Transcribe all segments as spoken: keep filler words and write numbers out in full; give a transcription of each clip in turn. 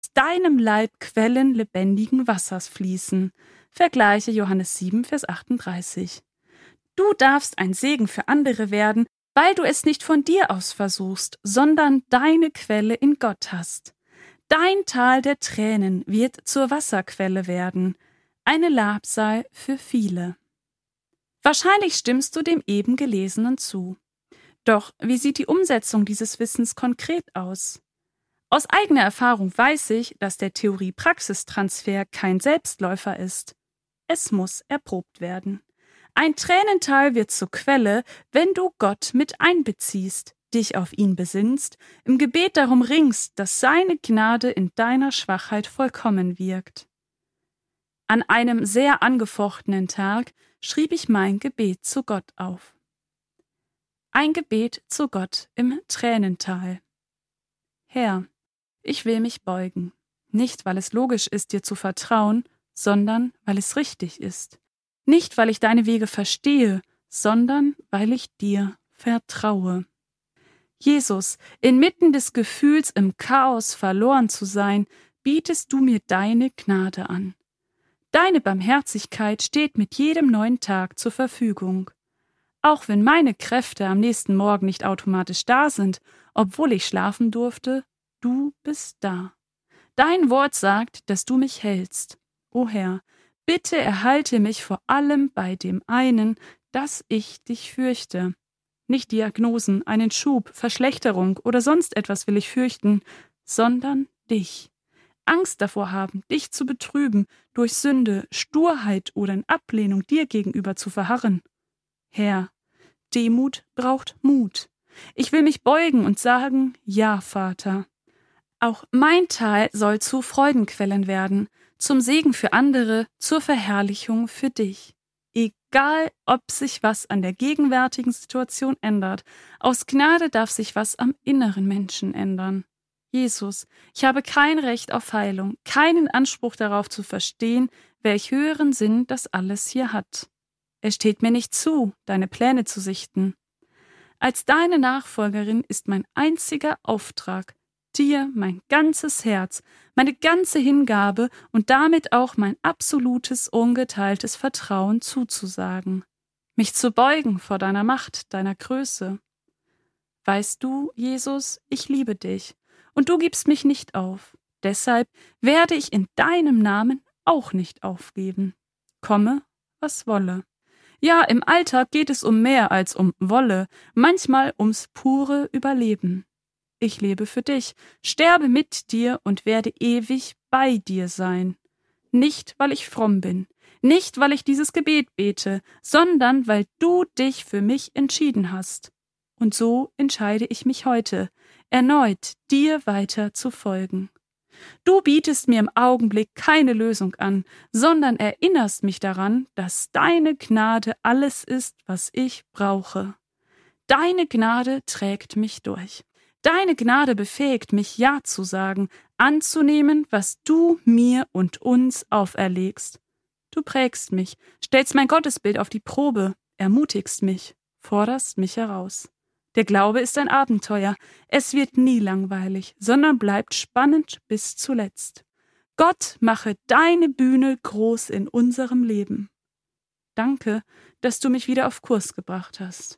aus deinem Leib Quellen lebendigen Wassers fließen. Vergleiche Johannes sieben, Vers achtunddreißig. Du darfst ein Segen für andere werden, weil du es nicht von dir aus versuchst, sondern deine Quelle in Gott hast. Dein Tal der Tränen wird zur Wasserquelle werden, eine Labsal für viele. Wahrscheinlich stimmst du dem eben Gelesenen zu. Doch wie sieht die Umsetzung dieses Wissens konkret aus? Aus eigener Erfahrung weiß ich, dass der Theorie-Praxistransfer kein Selbstläufer ist. Es muss erprobt werden. Ein Tränental wird zur Quelle, wenn du Gott mit einbeziehst, dich auf ihn besinnst, im Gebet darum ringst, dass seine Gnade in deiner Schwachheit vollkommen wirkt. An einem sehr angefochtenen Tag schrieb ich mein Gebet zu Gott auf. Ein Gebet zu Gott im Tränental. Herr, ich will mich beugen, nicht weil es logisch ist, dir zu vertrauen, sondern weil es richtig ist. Nicht, weil ich deine Wege verstehe, sondern weil ich dir vertraue. Jesus, inmitten des Gefühls, im Chaos verloren zu sein, bietest du mir deine Gnade an. Deine Barmherzigkeit steht mit jedem neuen Tag zur Verfügung. Auch wenn meine Kräfte am nächsten Morgen nicht automatisch da sind, obwohl ich schlafen durfte, du bist da. Dein Wort sagt, dass du mich hältst. O Herr, bitte erhalte mich vor allem bei dem einen, dass ich dich fürchte. Nicht Diagnosen, einen Schub, Verschlechterung oder sonst etwas will ich fürchten, sondern dich. Angst davor haben, dich zu betrüben, durch Sünde, Sturheit oder in Ablehnung dir gegenüber zu verharren. Herr, Demut braucht Mut. Ich will mich beugen und sagen, ja, Vater. Auch mein Tal soll zu Freudenquellen werden, zum Segen für andere, zur Verherrlichung für dich. Egal, ob sich was an der gegenwärtigen Situation ändert, aus Gnade darf sich was am inneren Menschen ändern. Jesus, ich habe kein Recht auf Heilung, keinen Anspruch darauf zu verstehen, welch höheren Sinn das alles hier hat. Es steht mir nicht zu, deine Pläne zu sichten. Als deine Nachfolgerin ist mein einziger Auftrag, dir mein ganzes Herz, meine ganze Hingabe und damit auch mein absolutes, ungeteiltes Vertrauen zuzusagen, mich zu beugen vor deiner Macht, deiner Größe. Weißt du, Jesus, ich liebe dich, und du gibst mich nicht auf. Deshalb werde ich in deinem Namen auch nicht aufgeben. Komme, was wolle. Ja, im Alltag geht es um mehr als um Wolle, manchmal ums pure Überleben. Ich lebe für dich, sterbe mit dir und werde ewig bei dir sein. Nicht, weil ich fromm bin, nicht, weil ich dieses Gebet bete, sondern weil du dich für mich entschieden hast. Und so entscheide ich mich heute, erneut dir weiter zu folgen. Du bietest mir im Augenblick keine Lösung an, sondern erinnerst mich daran, dass deine Gnade alles ist, was ich brauche. Deine Gnade trägt mich durch. Deine Gnade befähigt mich, Ja zu sagen, anzunehmen, was du mir und uns auferlegst. Du prägst mich, stellst mein Gottesbild auf die Probe, ermutigst mich, forderst mich heraus. Der Glaube ist ein Abenteuer. Es wird nie langweilig, sondern bleibt spannend bis zuletzt. Gott, mache deine Bühne groß in unserem Leben. Danke, dass du mich wieder auf Kurs gebracht hast.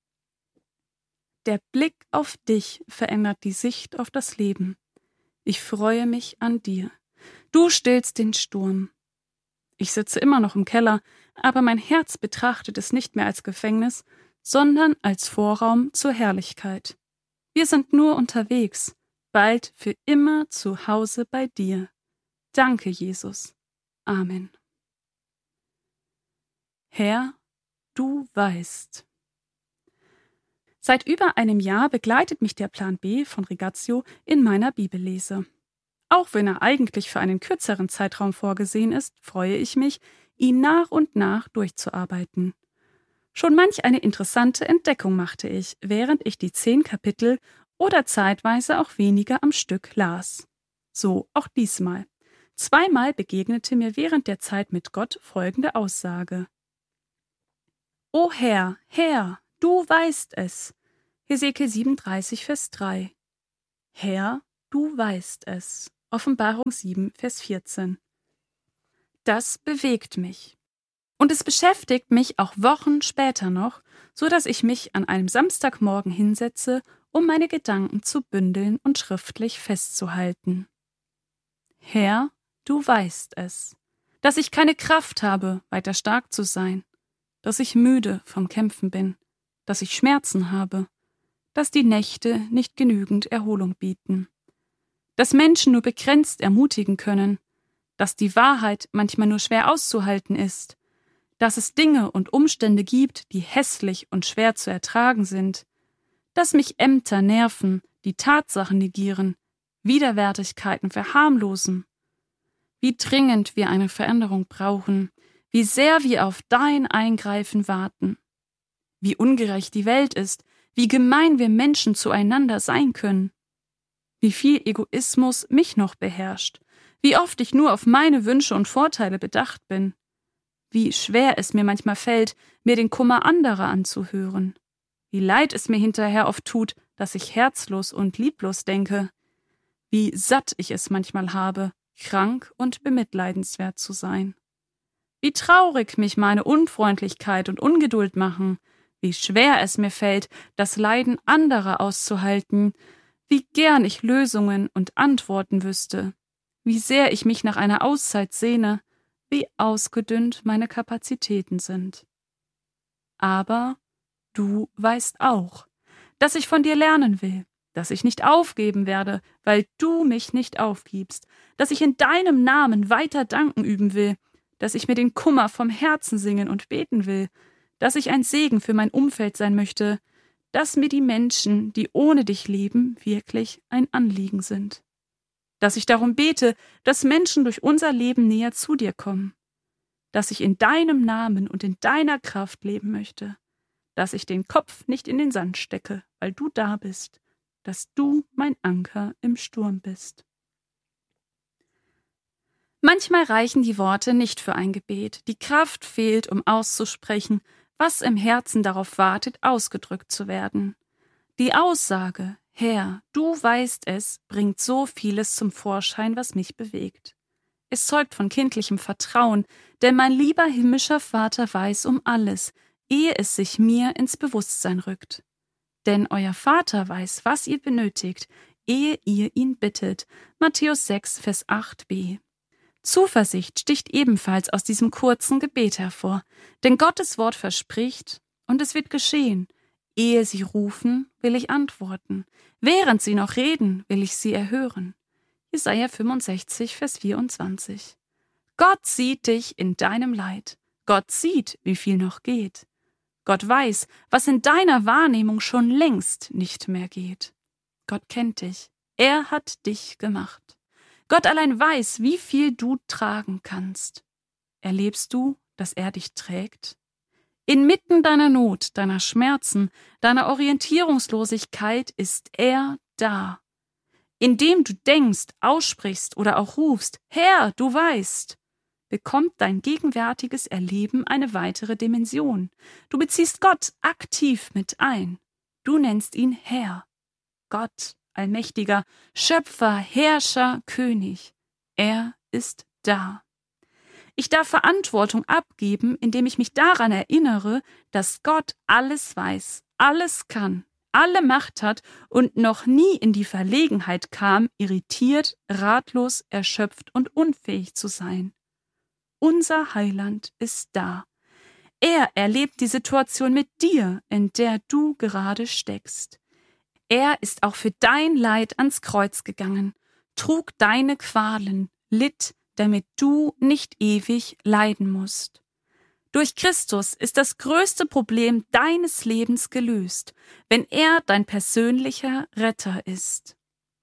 Der Blick auf dich verändert die Sicht auf das Leben. Ich freue mich an dir. Du stillst den Sturm. Ich sitze immer noch im Keller, aber mein Herz betrachtet es nicht mehr als Gefängnis, sondern als Vorraum zur Herrlichkeit. Wir sind nur unterwegs, bald für immer zu Hause bei dir. Danke, Jesus. Amen. Herr, du weißt. Seit über einem Jahr begleitet mich der Plan B von Regazio in meiner Bibellese. Auch wenn er eigentlich für einen kürzeren Zeitraum vorgesehen ist, freue ich mich, ihn nach und nach durchzuarbeiten. Schon manch eine interessante Entdeckung machte ich, während ich die zehn Kapitel oder zeitweise auch weniger am Stück las. So auch diesmal. Zweimal begegnete mir während der Zeit mit Gott folgende Aussage. O Herr, Herr, du weißt es. Hesekiel siebenunddreißig, Vers drei. Herr, du weißt es. Offenbarung sieben, Vers vierzehn. Das bewegt mich. Und es beschäftigt mich auch Wochen später noch, so dass ich mich an einem Samstagmorgen hinsetze, um meine Gedanken zu bündeln und schriftlich festzuhalten. Herr, du weißt es, dass ich keine Kraft habe, weiter stark zu sein, dass ich müde vom Kämpfen bin, dass ich Schmerzen habe, dass die Nächte nicht genügend Erholung bieten, dass Menschen nur begrenzt ermutigen können, dass die Wahrheit manchmal nur schwer auszuhalten ist, dass es Dinge und Umstände gibt, die hässlich und schwer zu ertragen sind, dass mich Ämter nerven, die Tatsachen negieren, Widerwärtigkeiten verharmlosen, wie dringend wir eine Veränderung brauchen, wie sehr wir auf dein Eingreifen warten, wie ungerecht die Welt ist, wie gemein wir Menschen zueinander sein können, wie viel Egoismus mich noch beherrscht, wie oft ich nur auf meine Wünsche und Vorteile bedacht bin, wie schwer es mir manchmal fällt, mir den Kummer anderer anzuhören, wie leid es mir hinterher oft tut, dass ich herzlos und lieblos denke, wie satt ich es manchmal habe, krank und bemitleidenswert zu sein, wie traurig mich meine Unfreundlichkeit und Ungeduld machen, wie schwer es mir fällt, das Leiden anderer auszuhalten, wie gern ich Lösungen und Antworten wüsste, wie sehr ich mich nach einer Auszeit sehne, wie ausgedünnt meine Kapazitäten sind. Aber du weißt auch, dass ich von dir lernen will, dass ich nicht aufgeben werde, weil du mich nicht aufgibst, dass ich in deinem Namen weiter danken üben will, dass ich mir den Kummer vom Herzen singen und beten will, dass ich ein Segen für mein Umfeld sein möchte, dass mir die Menschen, die ohne dich leben, wirklich ein Anliegen sind. Dass ich darum bete, dass Menschen durch unser Leben näher zu dir kommen. Dass ich in deinem Namen und in deiner Kraft leben möchte. Dass ich den Kopf nicht in den Sand stecke, weil du da bist. Dass du mein Anker im Sturm bist. Manchmal reichen die Worte nicht für ein Gebet. Die Kraft fehlt, um auszusprechen, was im Herzen darauf wartet, ausgedrückt zu werden. Die Aussage, Herr, du weißt es, bringt so vieles zum Vorschein, was mich bewegt. Es zeugt von kindlichem Vertrauen, denn mein lieber himmlischer Vater weiß um alles, ehe es sich mir ins Bewusstsein rückt. Denn euer Vater weiß, was ihr benötigt, ehe ihr ihn bittet. Matthäus sechs, Vers acht b. Zuversicht sticht ebenfalls aus diesem kurzen Gebet hervor, denn Gottes Wort verspricht, und es wird geschehen. Ehe sie rufen, will ich antworten. Während sie noch reden, will ich sie erhören. Jesaja fünfundsechzig, Vers vierundzwanzig. Gott sieht dich in deinem Leid. Gott sieht, wie viel noch geht. Gott weiß, was in deiner Wahrnehmung schon längst nicht mehr geht. Gott kennt dich. Er hat dich gemacht. Gott allein weiß, wie viel du tragen kannst. Erlebst du, dass er dich trägt? Inmitten deiner Not, deiner Schmerzen, deiner Orientierungslosigkeit ist er da. Indem du denkst, aussprichst oder auch rufst, Herr, du weißt, bekommt dein gegenwärtiges Erleben eine weitere Dimension. Du beziehst Gott aktiv mit ein. Du nennst ihn Herr. Gott, Allmächtiger, Schöpfer, Herrscher, König. Er ist da. Ich darf Verantwortung abgeben, indem ich mich daran erinnere, dass Gott alles weiß, alles kann, alle Macht hat und noch nie in die Verlegenheit kam, irritiert, ratlos, erschöpft und unfähig zu sein. Unser Heiland ist da. Er erlebt die Situation mit dir, in der du gerade steckst. Er ist auch für dein Leid ans Kreuz gegangen, trug deine Qualen, litt, damit du nicht ewig leiden musst. Durch Christus ist das größte Problem deines Lebens gelöst, wenn er dein persönlicher Retter ist.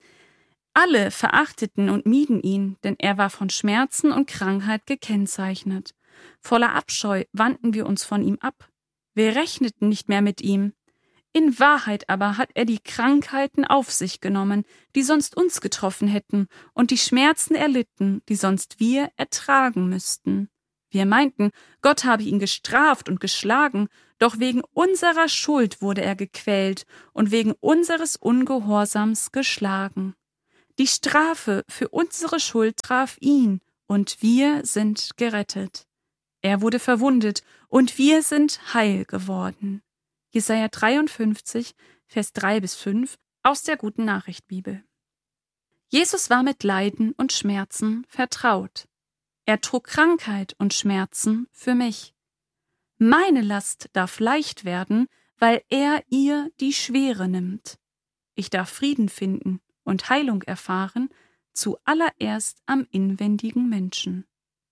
Alle verachteten und mieden ihn, denn er war von Schmerzen und Krankheit gekennzeichnet. Voller Abscheu wandten wir uns von ihm ab. Wir rechneten nicht mehr mit ihm. In Wahrheit aber hat er die Krankheiten auf sich genommen, die sonst uns getroffen hätten, und die Schmerzen erlitten, die sonst wir ertragen müssten. Wir meinten, Gott habe ihn gestraft und geschlagen, doch wegen unserer Schuld wurde er gequält und wegen unseres Ungehorsams geschlagen. Die Strafe für unsere Schuld traf ihn, und wir sind gerettet. Er wurde verwundet, und wir sind heil geworden. Jesaja dreiundfünfzig, Vers drei bis fünf aus der Guten Nachricht Bibel. Jesus war mit Leiden und Schmerzen vertraut. Er trug Krankheit und Schmerzen für mich. Meine Last darf leicht werden, weil er ihr die Schwere nimmt. Ich darf Frieden finden und Heilung erfahren, zuallererst am inwendigen Menschen.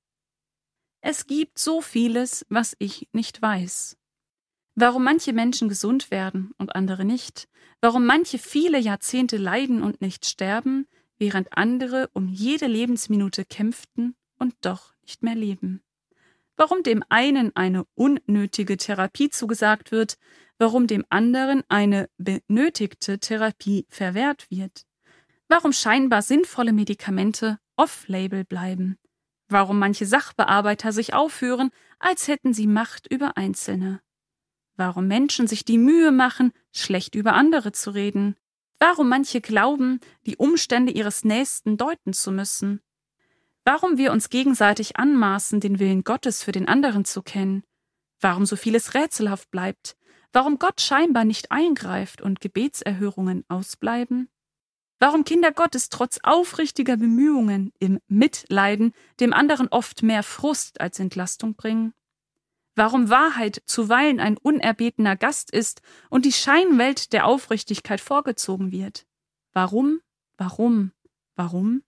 Es gibt so vieles, was ich nicht weiß. Warum manche Menschen gesund werden und andere nicht, warum manche viele Jahrzehnte leiden und nicht sterben, während andere um jede Lebensminute kämpften und doch nicht mehr leben. Warum dem einen eine unnötige Therapie zugesagt wird, warum dem anderen eine benötigte Therapie verwehrt wird. Warum scheinbar sinnvolle Medikamente off-label bleiben. Warum manche Sachbearbeiter sich aufführen, als hätten sie Macht über Einzelne. Warum Menschen sich die Mühe machen, schlecht über andere zu reden. Warum manche glauben, die Umstände ihres Nächsten deuten zu müssen. Warum wir uns gegenseitig anmaßen, den Willen Gottes für den anderen zu kennen. Warum so vieles rätselhaft bleibt. Warum Gott scheinbar nicht eingreift und Gebetserhörungen ausbleiben. Warum Kinder Gottes trotz aufrichtiger Bemühungen im Mitleiden dem anderen oft mehr Frust als Entlastung bringen. Warum Wahrheit zuweilen ein unerbetener Gast ist und die Scheinwelt der Aufrichtigkeit vorgezogen wird. Warum, warum, warum?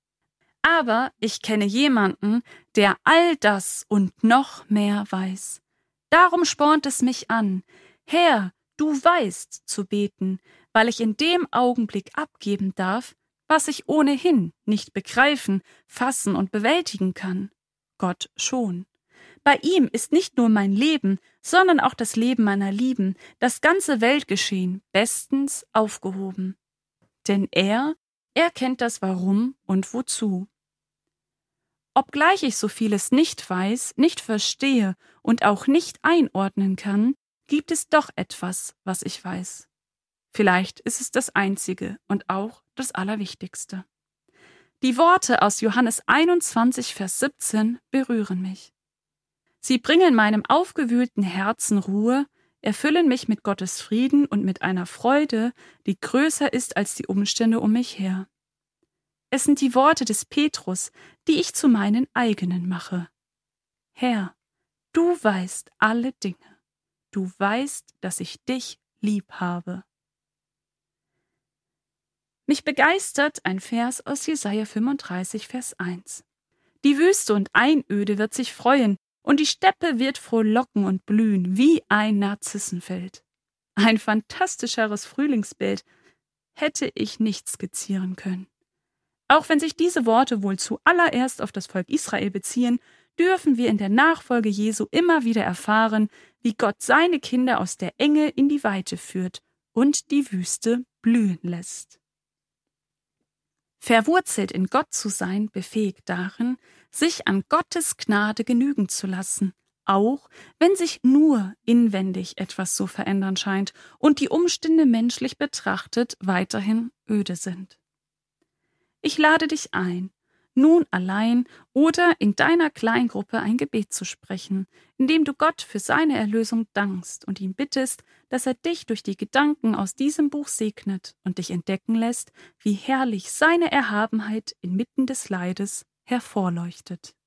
Aber ich kenne jemanden, der all das und noch mehr weiß. Darum spornt es mich an, Herr, du weißt, zu beten, weil ich in dem Augenblick abgeben darf, was ich ohnehin nicht begreifen, fassen und bewältigen kann. Gott schon. Bei ihm ist nicht nur mein Leben, sondern auch das Leben meiner Lieben, das ganze Weltgeschehen bestens aufgehoben. Denn er, er kennt das Warum und Wozu. Obgleich ich so vieles nicht weiß, nicht verstehe und auch nicht einordnen kann, gibt es doch etwas, was ich weiß. Vielleicht ist es das Einzige und auch das Allerwichtigste. Die Worte aus Johannes einundzwanzig, Vers siebzehn berühren mich. Sie bringen meinem aufgewühlten Herzen Ruhe, erfüllen mich mit Gottes Frieden und mit einer Freude, die größer ist als die Umstände um mich her. Es sind die Worte des Petrus, die ich zu meinen eigenen mache. Herr, du weißt alle Dinge. Du weißt, dass ich dich lieb habe. Mich begeistert ein Vers aus Jesaja fünfunddreißig, Vers eins. Die Wüste und Einöde wird sich freuen, und die Steppe wird frohlocken und blühen wie ein Narzissenfeld. Ein fantastischeres Frühlingsbild hätte ich nicht skizzieren können. Auch wenn sich diese Worte wohl zuallererst auf das Volk Israel beziehen, dürfen wir in der Nachfolge Jesu immer wieder erfahren, wie Gott seine Kinder aus der Enge in die Weite führt und die Wüste blühen lässt. Verwurzelt in Gott zu sein, befähigt darin, sich an Gottes Gnade genügen zu lassen, auch wenn sich nur inwendig etwas zu verändern scheint und die Umstände menschlich betrachtet weiterhin öde sind. Ich lade dich ein, nun allein oder in deiner Kleingruppe ein Gebet zu sprechen, indem du Gott für seine Erlösung dankst und ihn bittest, dass er dich durch die Gedanken aus diesem Buch segnet und dich entdecken lässt, wie herrlich seine Erhabenheit inmitten des Leides hervorleuchtet.